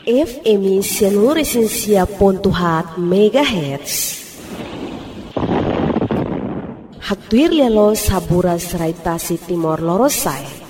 FM Sianuresensia.hat MHz. Haktuir lelo sabura serai tasi Timor Lorosai.